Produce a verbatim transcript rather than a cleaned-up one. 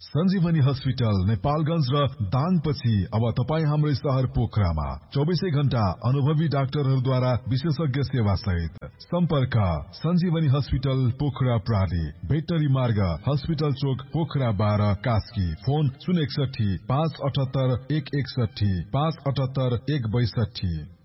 सञ्जीवनी hospital Nepalgunj र दाङपछि अब तपाईँ हाम्रै शहर पोखरामा चौबिसै घण्टा अनुभवी डाक्टरहरूद्वारा विशेषज्ञ सेवा सहित। सम्पर्क सञ्जीवनी हस्पिटल पोखरा प्राली भेटरी मार्ग हस्पिटल चोक पोखरा बाह्र कास्की। फोन शून्य एकसठी पाँच अठहत्तर एक एकसठी पाँच अठहत्तर एक बैसठी।